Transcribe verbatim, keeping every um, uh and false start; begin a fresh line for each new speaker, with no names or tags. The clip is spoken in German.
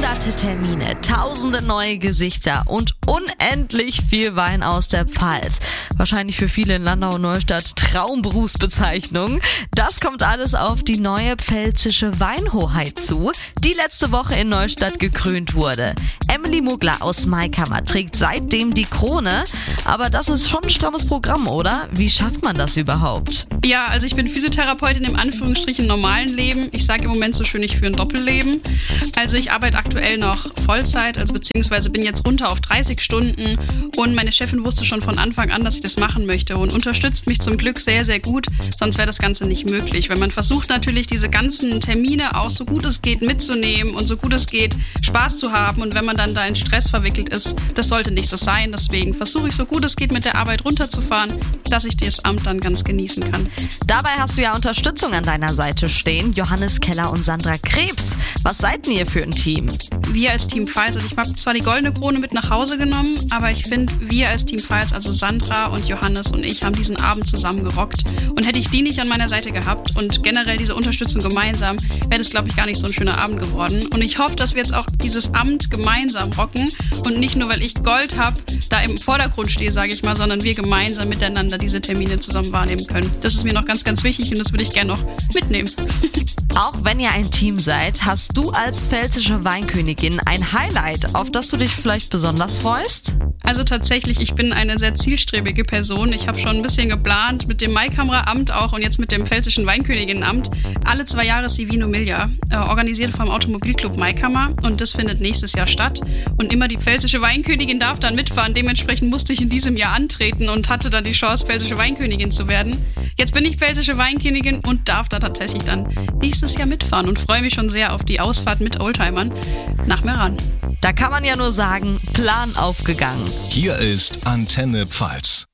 hunderte Termine, tausende neue Gesichter und unendlich viel Wein aus der Pfalz. Wahrscheinlich für viele in Landau und Neustadt Traumberufsbezeichnung. Das kommt alles auf die neue pfälzische Weinhoheit zu, die letzte Woche in Neustadt gekrönt wurde. Emily Mugler aus Maikammer trägt seitdem die Krone. Aber das ist schon ein strammes Programm, oder? Wie schafft man das überhaupt?
Ja, also ich bin Physiotherapeutin im Anführungsstrichen normalen Leben. Ich sage im Moment so schön, ich führe ein Doppelleben. Also ich arbeite aktuell noch Vollzeit, also beziehungsweise bin jetzt runter auf dreißig Stunden. Und meine Chefin wusste schon von Anfang an, dass ich das machen möchte und unterstützt mich zum Glück sehr, sehr gut. Sonst wäre das Ganze nicht möglich. Weil man versucht natürlich, diese ganzen Termine auch so gut es geht mitzunehmen und so gut es geht Spaß zu haben. Und wenn man dann da in Stress verwickelt ist, das sollte nicht so sein. Deswegen versuche ich so gut es geht mit der Arbeit runterzufahren, dass ich das Amt dann ganz genießen kann.
Dabei hast du ja Unterstützung an deiner Seite stehen, Johannes Keller und Sandra Krebs. Was seid ihr für ein Team?
Wir als Team Pfalz, also ich habe zwar die goldene Krone mit nach Hause genommen, aber ich finde, wir als Team Pfalz, also Sandra und Johannes und ich, haben diesen Abend zusammen gerockt. Und hätte ich die nicht an meiner Seite gehabt und generell diese Unterstützung gemeinsam, wäre das, glaube ich, gar nicht so ein schöner Abend geworden. Und ich hoffe, dass wir jetzt auch dieses Amt gemeinsam rocken und nicht nur, weil ich Gold habe, da im Vordergrund stehe, sage ich mal, sondern wir gemeinsam miteinander diese Termine zusammen wahrnehmen können. Das ist mir noch ganz, ganz wichtig und das würde ich gerne noch mitnehmen.
Auch wenn ihr ein Team seid, hast du als pfälzische Weinkönigin ein Highlight, auf das du dich vielleicht besonders freust?
Also tatsächlich, ich bin eine sehr zielstrebige Person. Ich habe schon ein bisschen geplant mit dem Maikammer-Amt auch und jetzt mit dem pfälzischen Weinköniginnenamt. Alle zwei Jahre ist die Vino Miglia, äh, organisiert vom Automobilclub Maikammer, und das findet nächstes Jahr statt. Und immer die pfälzische Weinkönigin darf dann mitfahren. Dementsprechend musste ich in diesem Jahr antreten und hatte dann die Chance, pfälzische Weinkönigin zu werden. Jetzt bin ich pfälzische Weinkönigin und darf da tatsächlich dann nächstes Jahr mitfahren und freue mich schon sehr auf die Ausfahrt mit Oldtimern nach Meran.
Da kann man ja nur sagen, Plan aufgegangen.
Hier ist Antenne Pfalz.